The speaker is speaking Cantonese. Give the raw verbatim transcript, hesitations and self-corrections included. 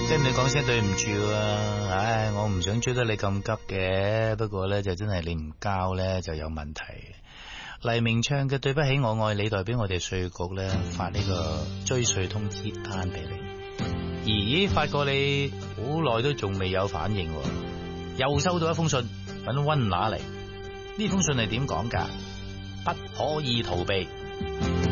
跟你講聲對唔住啊！唉，我唔想追得你咁急嘅，不過咧就真係你唔交咧就有問題。黎明唱嘅對不起我愛你，代表我哋稅局咧發呢個追稅通知單俾你。咦，發過你好耐都仲未有反應，又收到一封信，搵溫拿嚟。呢封信係點講噶？不可以逃避。